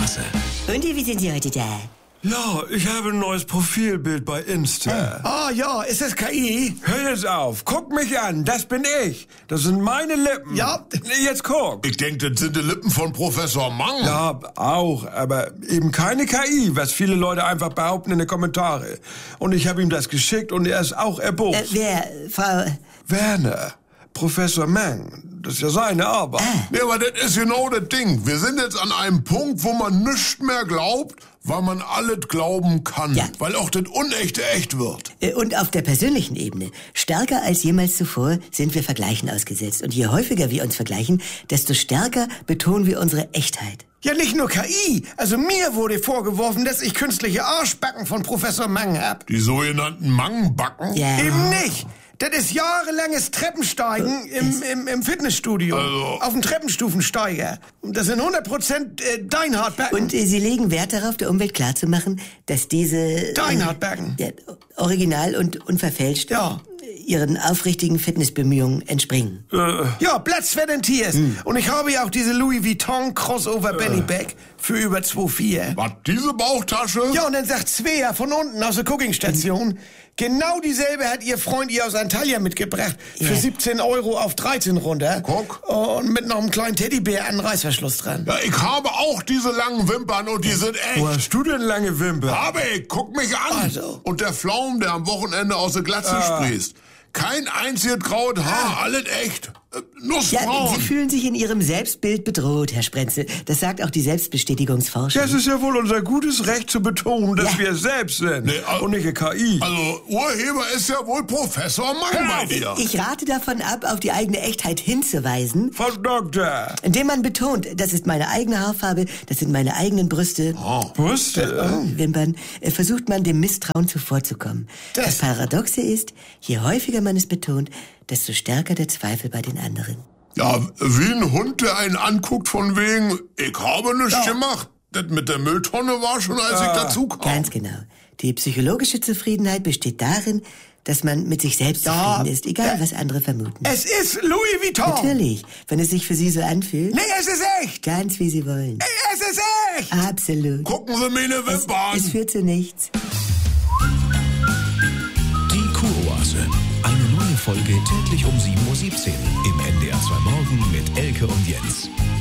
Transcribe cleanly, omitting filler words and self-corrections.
Kuroase. Und wie sind Sie heute da? Ja, ich habe ein neues Profilbild bei Insta. Ah ja, ist das KI? Hör jetzt auf, guck mich an, das bin ich. Das sind meine Lippen. Ja. Jetzt guck. Ich denke, das sind die Lippen von Professor Mang. Ja, auch, aber eben keine KI, was viele Leute einfach behaupten in den Kommentaren. Und ich habe ihm das geschickt und er ist auch erbost. Wer? Frau... Werner, Professor Mang, das ist ja seine Arbeit. Ja, aber das ist genau das Ding. Wir sind jetzt an einem Punkt, wo man nichts mehr glaubt, weil man alles glauben kann. Ja. Weil auch das Unechte echt wird. Und auf der persönlichen Ebene. Stärker als jemals zuvor sind wir Vergleichen ausgesetzt. Und je häufiger wir uns vergleichen, desto stärker betonen wir unsere Echtheit. Ja, nicht nur KI. Also mir wurde vorgeworfen, dass ich künstliche Arschbacken von Professor Mang hab. Die sogenannten Mangbacken. Ja. Eben nicht. Das ist jahrelanges Treppensteigen im Fitnessstudio. Also. Auf dem Treppenstufensteiger. Und das sind 100% Deinhardbacken. Und Sie legen Wert darauf, der Umwelt klarzumachen, dass diese... Deinhardbacken. Original und unverfälscht Ja. Ihren aufrichtigen Fitnessbemühungen entspringen. Ja, Platz für den Tiers. Und ich habe ja auch diese Louis Vuitton Crossover Bellybag für über 2,4. Was, diese Bauchtasche? Ja, und dann sagt Svea von unten aus der Cookingstation, genau dieselbe hat ihr Freund ihr aus Antalya mitgebracht. Für Ja. 17 Euro auf 13 runter. Guck. Und mit noch einem kleinen Teddybär an Reißverschluss dran. Ja, ich habe auch diese langen Wimpern und die sind Wo echt. hast du denn lange Wimpern? Habe ich, guck mich an. Also. Und der Pflaum, der am Wochenende aus der Glatze sprießt. Kein einziges graues Haar, alles echt. Ja, Nussbraun. Sie fühlen sich in Ihrem Selbstbild bedroht, Herr Sprenzel. Das sagt auch die Selbstbestätigungsforschung. Das ist ja wohl unser gutes Recht zu betonen, dass Ja. wir es selbst sind Nee, und nicht eine KI. Also, Urheber ist ja wohl Professor Mang bei dir. Ich rate davon ab, auf die eigene Echtheit hinzuweisen, Frau Doktor, indem man betont, das ist meine eigene Haarfarbe, das sind meine eigenen Brüste, wusste? Wimpern, versucht man dem Misstrauen zuvorzukommen. Das Paradoxe ist, je häufiger man es betont, desto stärker der Zweifel bei den anderen. Ja, wie ein Hund, der einen anguckt von wegen, ich habe nichts gemacht. Das mit der Mülltonne war schon, als ich dazu kam. Ganz genau. Die psychologische Zufriedenheit besteht darin, dass man mit sich selbst zufrieden ist, egal was andere vermuten. Es ist Louis Vuitton. Natürlich, wenn es sich für Sie so anfühlt. Nee, es ist echt. Ganz wie Sie wollen. Es ist echt. Absolut. Gucken Sie meine Wimpern. Es führt zu nichts. Die Kuroase. Eine neue Folge täglich um 7:17 Uhr im NDR 2 Morgen mit Elke und Jens.